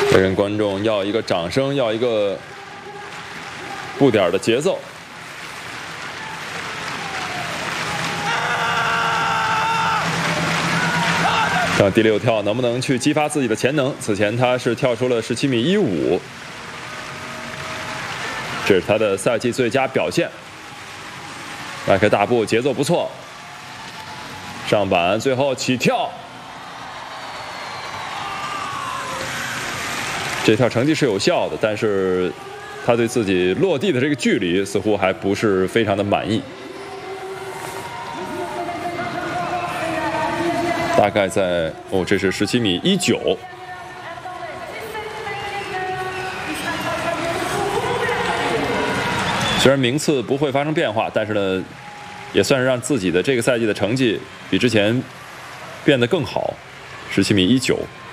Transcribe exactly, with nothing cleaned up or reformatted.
这跟观众要一个掌声，要一个步点的节奏。看第六跳能不能去激发自己的潜能？此前他是跳出了十七米一五，这是他的赛季最佳表现。迈开大步，节奏不错。上板，最后起跳。这跳成绩是有效的，但是他对自己落地的这个距离似乎还不是非常的满意。大概在哦，这是十七米一九。虽然名次不会发生变化，但是呢，也算是让自己的这个赛季的成绩比之前变得更好。十七米一九。